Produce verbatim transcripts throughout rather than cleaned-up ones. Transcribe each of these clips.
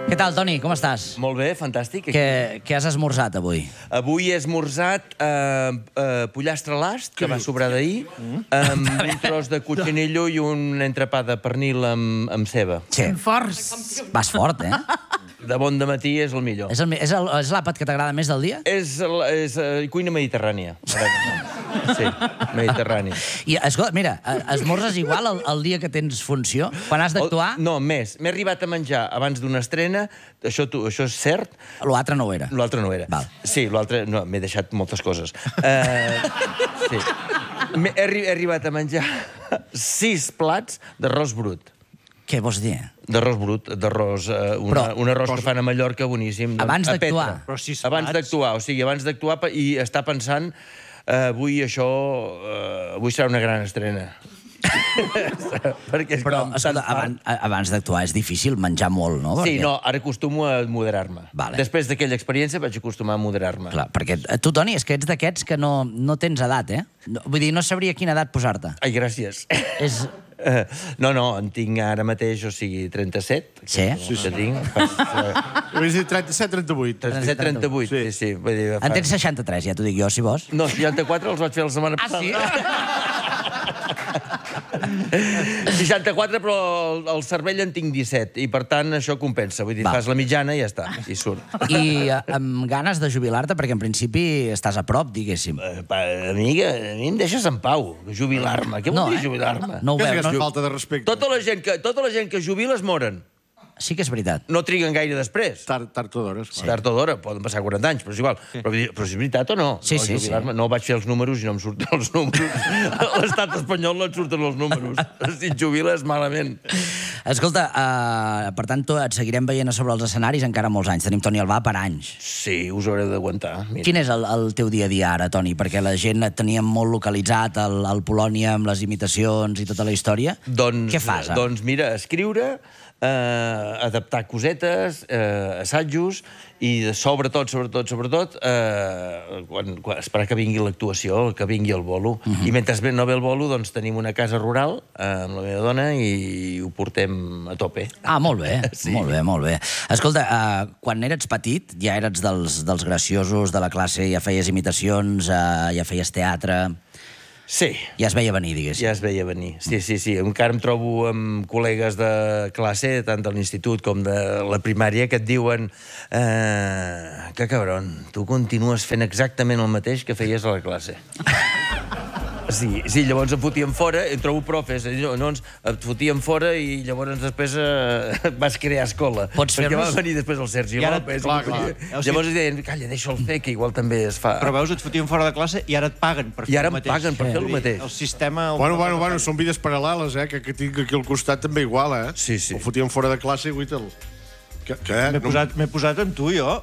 Què tal, Toni? Com estàs? Molt bé, fantàstic. Què, què has esmorzat avui? Avui he esmorzat eh, eh, pollastre a l'ast, que va sobrar d'ahir, amb un tros de cotxinillo i un entrepà de pernil amb, amb ceba. Sí. Forts. Vas fort, eh? De bon dematí és el millor. És el- és el- és l'àpat que t'agrada més del dia? És, el- és eh, cuina mediterrània. Sí, mediterrània. I, escolta, mira, eh, esmorzes igual el, el dia que tens funció? Quan has d'actuar? No, més. M'he arribat a menjar abans d'una estrena, això, tu, això és cert, L'altre no ho era. l'altre no era. Val. Sí, l'altre... No, m'he deixat moltes coses. Uh, sí. M'he- He, arri- he arribat a menjar sis plats d'arròs brut. Què vols dir? D'arròs brut, d'arròs... Uh, una, Però- un arròs que fan a Mallorca boníssim. Abans a d'actuar. Petra. Però sis Abans plats. d'actuar, o sigui, abans d'actuar pa- i estar pensant uh, avui això... Uh, avui serà una gran estrena. Perquè és Però, com escolta, tan abans, abans d'actuar és difícil menjar molt, no? Sí, Perquè- no, ara acostumo a moderar-me. Vale. Després d'aquella experiència vaig acostumar a moderar-me. Clar, perquè tu, Toni, és que ets d'aquests que no, no tens edat, eh? No, vull dir, no sabria quina edat posar-te. Ai, gràcies. És... Eh, no, no, en tinc ara mateix, o sigui, trenta-set. Sí? Sí, sí. Tinc. Faig, Vull dir trenta-set trenta-vuit. trenta-set, trenta-vuit, sí, sí. Vull dir, En tens seixanta-tres, ja t'ho dic jo, si vols. No, seixanta-quatre els vaig fer la setmana Ah, passada. sí? seixanta-quatre, però el, el cervell en tinc disset, i per tant això compensa. Vull dir, Val. fas la mitjana i ja està, i surt. I eh, amb ganes de jubilar-te, perquè en principi estàs a prop, diguéssim. Eh, pa, amiga, a mi em deixes en pau, jubilar-me. Què vol No, dir eh? jubilar-me? No ho Què és veus, aquesta no? falta de respecte? Tota la gent que, tota la gent que jubila es moren. Sí que és veritat. No triguen gaire després. Tard, tard o d'hores. Sí. Tard o d'hora, poden passar quaranta anys, però és igual. Sí. Però, vull dir, però és veritat o no? Sí, no, sí, jubilar-me- No vaig fer els números i no em surten els números. A l'estat espanyol no et surten els números. Si et jubiles, malament. Escolta, uh, per tant, tu et seguirem veient a sobre els escenaris encara molts anys. Tenim Toni Albà per anys. Sí, us haureu d'aguantar. Mira. Quin és el, el teu dia a dia ara, Toni? Perquè la gent et teníem molt localitzat al, al Polònia amb les imitacions i tota la història. Doncs, Què fas, ara? Doncs mira, escriure, eh, adaptar cosetes, eh, assajos, i de- sobretot, sobretot, sobretot, eh, quan, quan, esperar que vingui l'actuació, que vingui el bolo. Uh -huh. I mentre ve- no ve el bolo, doncs tenim una casa rural eh, amb la meva dona i ho portem a tope. Ah, molt bé, Sí. molt bé, molt bé. Escolta, uh, quan eres petit, ja eres dels, dels graciosos de la classe, ja feies imitacions, uh, ja feies teatre... Sí, Ja es veia venir, diguéssim. ja es veia venir. Sí, sí, sí. Encara em trobo amb col·leges de classe, tant de l'institut com de la primària, que et diuen eh, que cabron, tu continues fent exactament el mateix que feies a la classe. Sí, sí, llavors em fotien fora, em trobo profes, eh, llavors et fotien fora i llavors després eh, vas crear escola. Pots Perquè fer-nos- va venir després el Sergi I ara- López. clar, i- clar. Llavors deien, calla, deixa'l fer, que igual també es fa. Però veus, et fotien fora de classe i ara et paguen per fer I ara el em mateix. paguen per fer el Vull dir, mateix. El sistema... Bueno, bueno, bueno, són vides paral·leles, eh? Que, que tinc aquí al costat també igual, eh? Sí, sí. El fotien fora de classe i guita'l. Què? Què? M'he posat, m'he posat en tu, jo.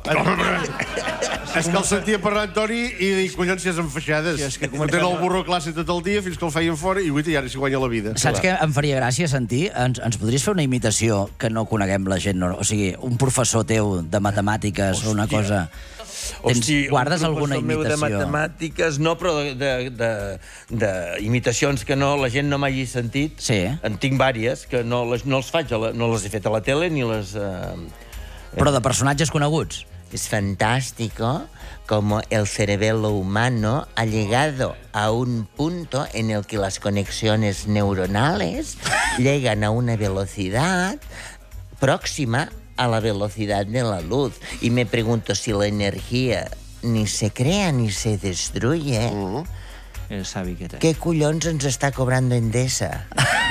És que el sentia parlar Toni i dic, collons, si és enfaixades. Sí, és que Fotent el burro a classe tot el dia fins que el feien fora i guita, i ara s'hi guanya la vida. Saps què em faria gràcia sentir? Ens, ens podries fer una imitació que no coneguem la gent? No? O sigui, un professor teu de matemàtiques o una cosa... Tens, Hosti, guardes un alguna professor meu de imitació? matemàtiques, no, però de, de, de, de imitacions que no, la gent no m'hagi sentit. Sí. En tinc vàries, que no les, no les faig, a la, no les he fet a la tele ni les... Eh... Però de personatges coneguts? Es fantástico como el cerebelo humano ha llegado a un punto en el que las conexiones neuronales llegan a una velocidad próxima a la velocidad de la luz. Y me pregunto si la energía ni se crea ni se destruye. El savi que té. ¿Qué collons ens està cobrando Endesa?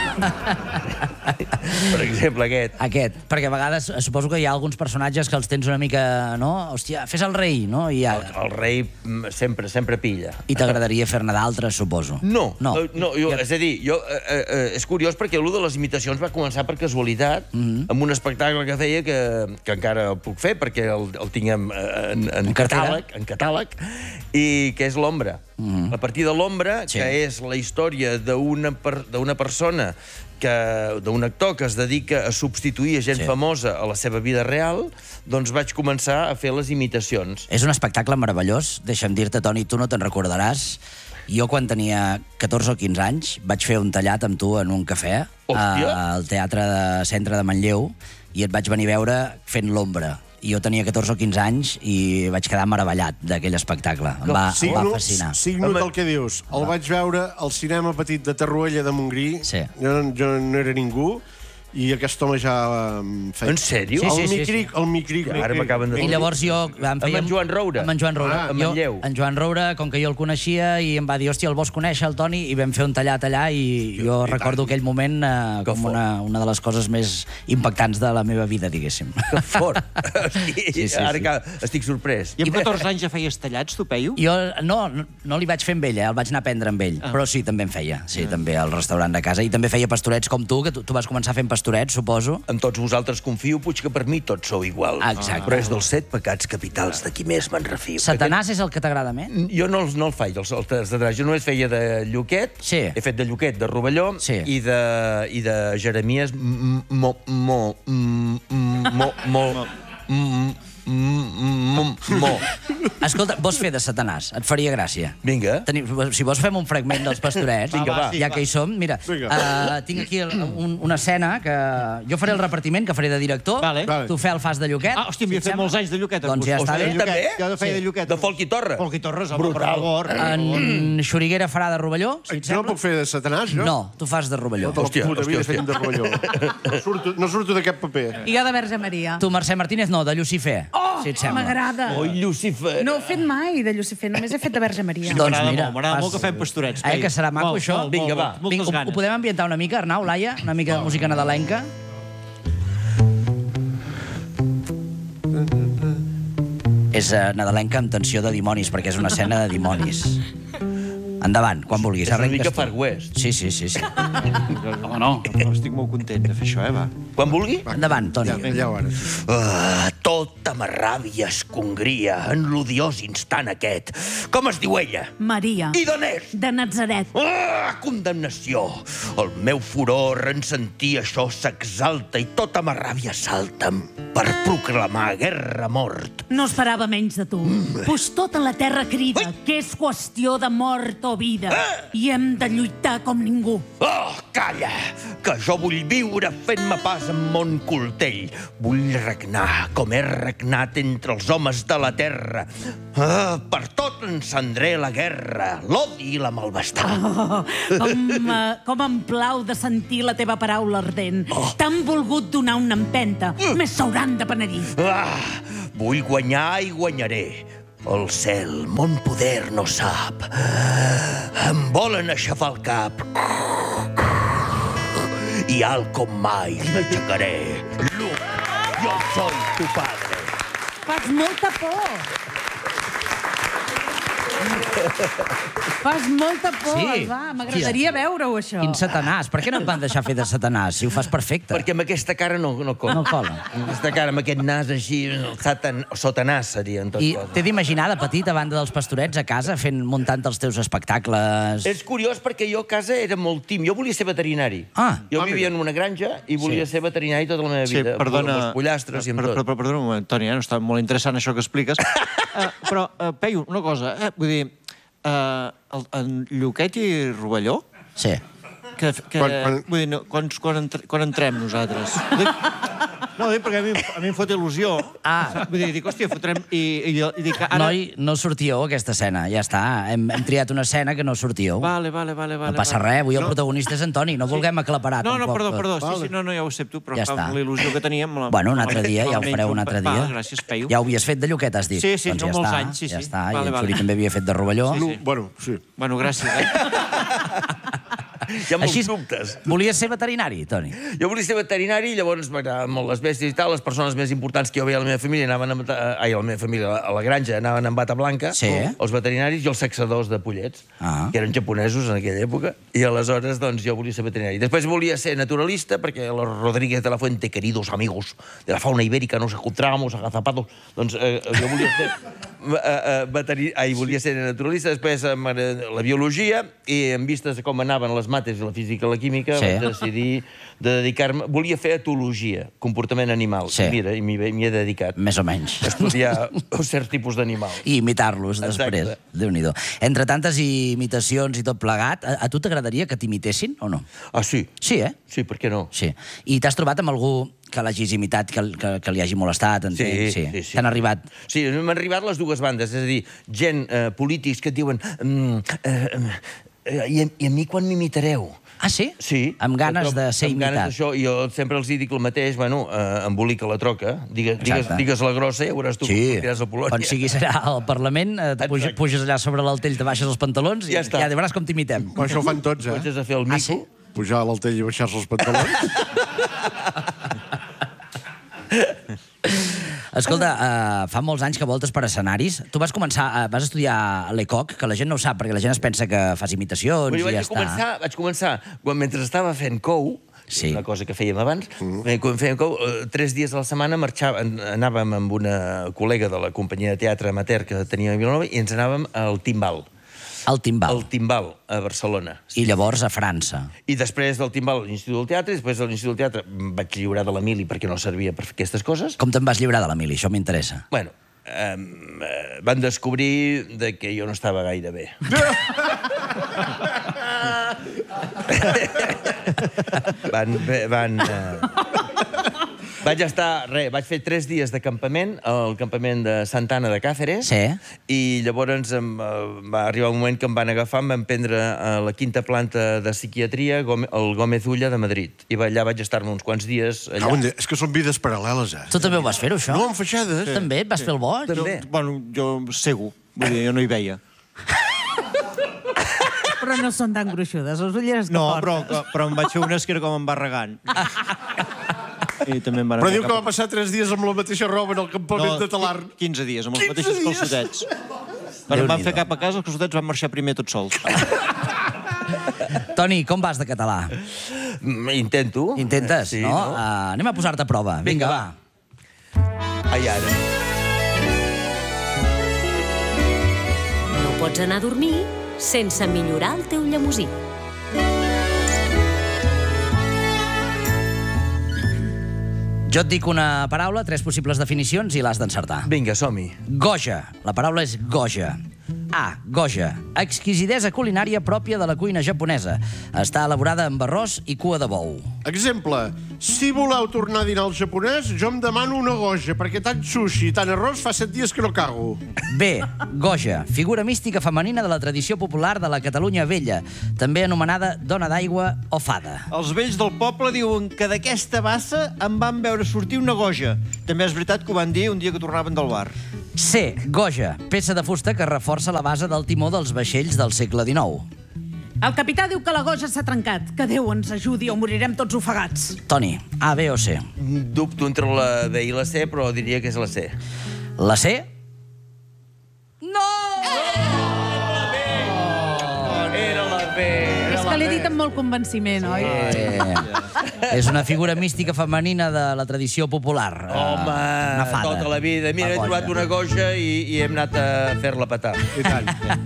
Per exemple, aquest. Aquest. Perquè a vegades eh, suposo que hi ha alguns personatges que els tens una mica, no? Hòstia, fes el rei, no? I, ja... El, el rei mm, sempre, sempre pilla. I t'agradaria fer-ne d'altres, suposo. No, No. eh, no jo, Ja- és a dir, jo, eh, eh, és curiós perquè allò de les imitacions va començar per casualitat, mm -hmm. amb un espectacle que feia que, que encara el puc fer perquè el, el tinc en, en, en, En cartera. catàleg, en catàleg, i que és l'Ombra. Mm -hmm. A partir de l'Ombra, Sí. que és la història d'una per, d'una persona, que d'un actor que es dedica a substituir a gent Sí. famosa a la seva vida real, doncs vaig començar a fer les imitacions. És un espectacle meravellós. Deixa'm dir-te, Toni, tu no te'n recordaràs, Jo, quan tenia catorze o quinze anys, vaig fer un tallat amb tu en un cafè Hòstia. al Teatre de Centre de Manlleu i et vaig venir a veure fent l'ombra. I jo tenia catorze o quinze anys i vaig quedar meravellat d'aquell espectacle. Em va, em va fascinar. Signo del que dius. El vaig veure al cinema petit de Torroella de Montgrí. Sí. Jo, jo no era ningú. I aquest home ja em feia... En sèrio? Sí, sí, El sí, micric, el micric. Ja, ara m'acaben de I llavors jo... Em Amb en Joan Roure? Amb en Joan Roure. Ah, amb jo, Manlleu. en Joan Roure, com que jo el coneixia, i em va dir, hòstia, el vols conèixer, el Toni? I vam fer un tallat allà i jo i recordo tant. aquell moment eh, com una, una de les coses més impactants de la meva vida, diguéssim. Que fort. Sí, sí, sí. Ara que estic sorprès. I amb catorze anys ja feies tallats, tu, Peyu? Jo no, no, no li vaig fer amb ell, eh? El vaig anar a prendre amb ell. Ah. Però sí, també en feia. Sí, ah. també al restaurant de casa. I també feia pastorets com tu, que tu, tu vas començar fent pastorets, suposo. Amb tots vosaltres confio, puig que per mi tots sou igual. Exacte. Però és dels set pecats capitals de qui més me'n refio. Satanàs és el que t'agrada més? Jo no, els- no el faig, els, els de Satanàs. Jo només feia de Lluquet, Sí. he fet de Lluquet, de Rovelló, Sí. i, de, i de Jeremies m- mo, mo, m- m- mo, mo, m- m- mo. Escolta, vols fer de Satanàs? Et faria gràcia. Vinga. Tenim, si vols fem un fragment dels pastorets, Vinga, va. ja que hi som. Mira, Vinga. uh, tinc aquí el, un, una escena que... Jo faré el repartiment, que faré de director. Vale. Vale. Tu fer el fas de Lluquet. Ah, hòstia, m'hi he si et fet sembla? molts anys de Lluquet. Doncs ja està bé. També? Jo de feia de Lluquet. De Folk i Torra. Folk i Torres, home, per favor. En Xuriguera farà de Rovelló, si et Jo no sembla? puc fer de Satanàs, jo? No, tu fas de Rovelló. Tota la Hòstia, puta hòstia, vida fent de Rovelló. No surto, no surto d'aquest paper. I jo de Verge Maria. Tu, Mercè Martínez, no, de Lucifer, Oh, si et sembla. m'agrada. Oi, Lucifer. No he fet mai de Lucifer, només he fet de Verge Maria. Doncs M'agrada mira, molt, m'agrada fas- molt que fem pastorets. Eh, que serà maco, Molt, això? molt, Vinga, molt, va. moltes Vinga, ho, ganes. ho podem ambientar una mica, Arnau, Laia? Una mica de música nadalenca? És uh, nadalenca amb tensió de dimonis, perquè és una escena de dimonis. Endavant, quan vulguis. És una arrenques mica tu. Far West. Sí, sí, sí. sí. Home, no. Estic molt content de fer això, eh, va. Quan vulgui. Endavant, Toni. Ja, ja ho ara. Ah, tota ma ràbia es congria en l'odiós instant aquest. Com es diu ella? Maria. I d'on és? De Nazaret. Ah, condemnació! El meu furor en sentir això s'exalta i tota ma ràbia salta per proclamar guerra a mort. No esperava menys de tu. Pues tota la terra crida que és qüestió de mort o vida. I hem de lluitar com ningú. Oh, calla! Que jo vull viure fent-me pas amb mon coltell. Vull regnar com he regnat entre els homes de la terra. Ah, per tot encendré la guerra, l'odi i la malvestat. Oh, com, uh, com em plau de sentir la teva paraula ardent. T'han volgut donar una empenta. Més s'hauran de penedir. Ah, vull guanyar i guanyaré. El cel, mon poder no sap. Em volen aixafar el cap. I alt com mai m'aixecaré. Luke, jo soy tu padre. Fas molta por. Fas molta por, Sí. va. M'agradaria veure-ho, això. Quin Satanàs. Per què no et van deixar fer de Satanàs, si ho fas perfecte? Perquè amb aquesta cara no, no cola. No cola. Amb aquesta cara, amb aquest nas així, satan, sotanàs seria, en tot I cas. t'he d'imaginar de petit, a banda dels pastorets, a casa, fent, muntant els teus espectacles... És curiós perquè jo a casa era molt tímid. Jo volia ser veterinari. Ah. Jo vivia en una granja i volia Sí. ser veterinari tota la meva Sí, vida. perdona... Amb els pollastres i amb per, tot. per, per, perdona un moment, Toni, eh? No està molt interessant això que expliques. uh, però, uh, Peyu, una cosa, eh? Vull dir, uh, el, en Lluquet i Rovelló, Sí. que, que, Quan- quan- Vull dir, no, quan, quan, entre, quan entrem nosaltres? Dic, no, dic perquè a mi, a mi em fot il·lusió. Ah. Vull dir, dic, hòstia, fotrem... I, i, jo, i dic, ara... Noi, no sortíeu aquesta escena, ja està. Hem, hem triat una escena que no sortíeu. Vale, vale, vale, vale. No passa vale. res, avui el protagonista és Antoni, no vulguem aclaparar No, no, tampoc. perdó, tot. perdó, sí, Vale. sí, no, no, ja ho accepto, però Ja ja està. la il·lusió que teníem... La, Bueno, un altre la- dia, ja ho la fareu un menjo. altre dia. Va, gràcies, Peyu. Ja ho havies fet de Lluquet, has dit? Sí, sí, doncs són ja molts està, anys, sí, ja sí. està. Vale, I en vale. Xuri també havia fet de Rovelló. Sí, sí. Bueno, sí. Bueno, gràcies, eh? Hi ha molts dubtes. Volies ser veterinari, Toni? Jo volia ser veterinari i llavors m'agradaven molt les bèsties i tal. Les persones més importants que jo veia a la meva família anaven a, matar- ai, a la meva família, a la granja, anaven amb bata blanca. Sí. Els veterinaris i els sexadors de pollets, Ah. que eren japonesos en aquella època. I aleshores, doncs, jo volia ser veterinari. Després volia ser naturalista, perquè los Rodríguez de la Fuente, queridos amigos de la fauna ibérica, nos encontramos agazapados. Doncs eh, jo volia ser... eh, eh, veterinari, ai, volia ser naturalista, després eh, m'agrada la biologia, i en vistes de com anaven les mates, la física i la química, Sí. vaig decidir de dedicar-me... Volia fer etologia, comportament animal. Sí. I mira, i m'hi m'hi he dedicat. Més o menys. Estudiar certs tipus d'animals. I imitar-los després. Exacte. Déu-n'hi-do. Entre tantes imitacions i tot plegat, a, a tu t'agradaria que t'imitessin o no? Ah, sí? Sí, eh? Sí, per què no? Sí. I t'has trobat amb algú que l'hagis imitat, que, que, que li hagi molestat? Sí, entenc? sí, sí. T'han arribat? Sí, m'han arribat les dues bandes, és a dir, gent, eh, polítics que et diuen mm, eh, eh, i, a, i a mi quan m'imitareu? Ah, sí? Sí. Amb ganes Amb de ser amb ganes imitat. d'això, i jo sempre els dic el mateix, bueno, eh, embolica la troca, digues, digues, Exacte. digues la grossa i ja veuràs tu Sí, com sortiràs a Polònia. quan sigui serà al Parlament, eh, te puges, Exacte. puges allà sobre l'altell, te baixes els pantalons i Ja ja, està. ja veuràs com t'imitem. Però això ho fan tots, eh? Comences a fer el Ah, mico. sí? Pujar a l'altell i baixar-se els pantalons. Escolta, uh, fa molts anys que voltes per escenaris. Tu vas començar, uh, vas estudiar a l'E C O C, que la gent no ho sap, perquè la gent es pensa que fas imitacions Bueno, i vaig, ja està. començar, vaig començar, quan, mentre estava fent cou, Sí. una cosa que fèiem abans, mm. quan fèiem cou, eh, tres dies a la setmana marxava, anàvem amb una col·lega de la companyia de teatre amateur que teníem a Vilanova i ens anàvem al Timbal. El timbal. Al Timbal, a Barcelona. I llavors a França. I després del Timbal a l'Institut del Teatre, i després de l'Institut del Teatre em vaig lliurar de l'Emili perquè no servia per fer aquestes coses. Com te'n vas lliurar de l'Emili? Això m'interessa. Bueno, eh, van descobrir de que jo no estava gaire bé. van... van eh... Vaig estar, res, vaig fer tres dies de campament al campament de Santana de Càceres. Sí. I llavors em, eh, va arribar un moment que em van agafar, em van prendre a la quinta planta de psiquiatria al Gómez Ulla de Madrid. I allà vaig estar-me uns quants dies allà. Cau en Déu, és que són vides paral·leles, eh? Tu també ho vas fer-ho, això? No, amb feixades. Tu també? Et vas fer el boig? També. Bueno, jo cego, vull dir, jo no hi veia. Però no són tan gruixudes, les ulleres que No, portes. però, però em vaig fer unes que era com embarregant. I també em van Però enviar diu que cap a- va passar tres dies amb la mateixa roba en el campament de Talarn. quinze dies, amb els quinze mateixos dies? calçotets. Quan em van fer cap a casa, els calçotets van marxar primer tots sols. Toni, com vas de català? Mm, Intento. Intentes, Sí, no? Uh, anem a posar-te a prova. Vinga, Vinga, va. Ai, ara. No pots anar a dormir sense millorar el teu llemosí. Jo et dic una paraula, tres possibles definicions i l'has d'encertar. Vinga, som-hi. Goja. La paraula és goja. A. Goja. Exquisidesa culinària pròpia de la cuina japonesa. Està elaborada amb arròs i cua de bou. Exemple, si voleu tornar a dinar al japonès, jo em demano una goja, perquè tant sushi i tant arròs fa set dies que no cago. B. Goja. Figura mística femenina de la tradició popular de la Catalunya vella, també anomenada dona d'aigua o fada. Els vells del poble diuen que d'aquesta bassa em van veure sortir una goja. També és veritat que ho van dir un dia que tornaven del bar. C. Goja. Peça de fusta que reforça la base del timó dels vaixells del segle dinou. El capità diu que la goja s'ha trencat. Que Déu ens ajudi o morirem tots ofegats. Toni, A, B o C? Dubto entre la B i la C, però diria que és la C. La C? No! Era la B. És que l'he dit amb molt convenciment, oi? Eh, és una figura mística femenina de la tradició popular. Home, una fada. tota la vida. Mira, he Una trobat goja. una goja i, i hem anat a fer-la petar. I tant.